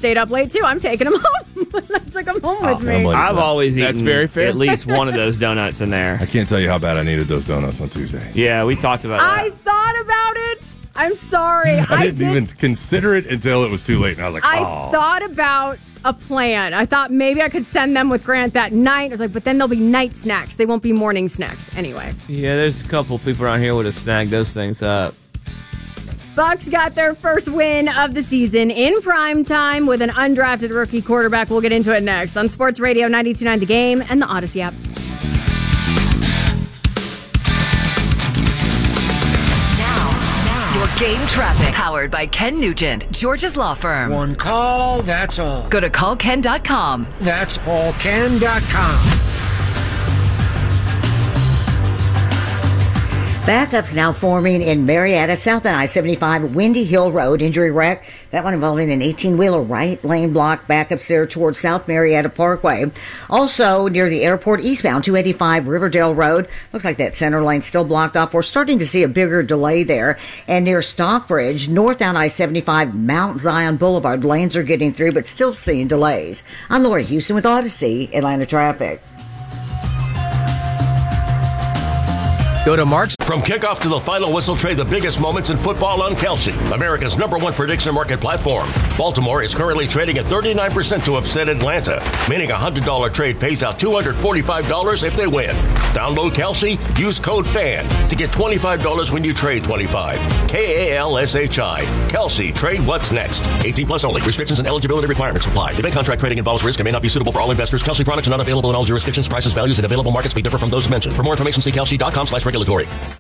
stayed up late, too. I'm taking them home. I took them home with me. I've always eaten That's very fair. at least one of those donuts in there. I can't tell you how bad I needed those donuts on Tuesday. Yeah, we talked about that. I thought about it. I'm sorry. I didn't even consider it until it was too late, and I was like, I thought about a plan. I thought maybe I could send them with Grant that night. I was like, but then they'll be night snacks. They won't be morning snacks anyway. Yeah, there's a couple people around here who would have snagged those things up. Bucks got their first win of the season in prime time with an undrafted rookie quarterback. We'll get into it next on Sports Radio 92.9 The Game and the Odyssey app. Your game traffic. Powered by Ken Nugent, George's Law Firm. One call, that's all. Go to callken.com. That's allken.com. Backups now forming in Marietta, south on I-75, Windy Hill Road. Injury wreck. That one involving an 18-wheeler right lane block. Backups there towards South Marietta Parkway. Also near the airport eastbound, 285 Riverdale Road. Looks like that center lane still blocked off. We're starting to see a bigger delay there. And near Stockbridge, northbound I-75 Mount Zion Boulevard. Lanes are getting through, but still seeing delays. I'm Lori Houston with Odyssey, Atlanta Traffic. Go to Mark's. From kickoff to the final whistle, trade the biggest moments in football on Kelsey, America's #1 prediction market platform. Baltimore is currently trading at 39% to upset Atlanta, meaning a $100 trade pays out $245 if they win. Download Kelsey, use code FAN to get $25 when you trade 25. KALSHI. Kelsey, trade what's next. 18 plus only. Restrictions and eligibility requirements apply. Event contract trading involves risk and may not be suitable for all investors. Kelsey products are not available in all jurisdictions. Prices, values, and available markets may differ from those mentioned. For more information, see kelsey.com/regulatory.